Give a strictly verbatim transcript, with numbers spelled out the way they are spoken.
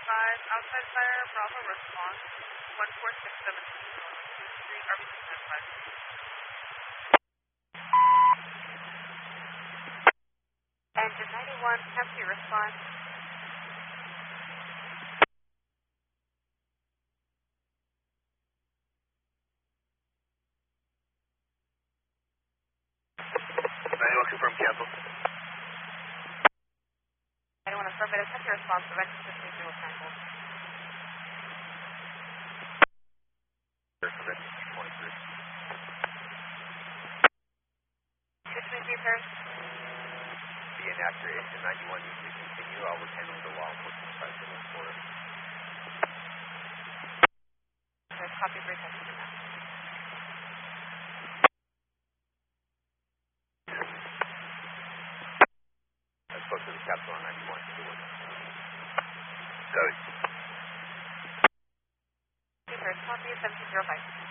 advise, outside fire, Bravo response, one four six seven three, R B C advise. Engine ninety-one, empty response. ninety-one, confirm cancel. ninety-one, affirmative, empty response, prevention system zero cancel. twenty-three. two twenty-three, sir. Being after engine ninety-one needs to continue, I'll was handling the law enforcement side of the for it. Sir, copy, break, I see that. I spoke to the captain on ninety-one. Go. Sir, copy, seventeen zero five.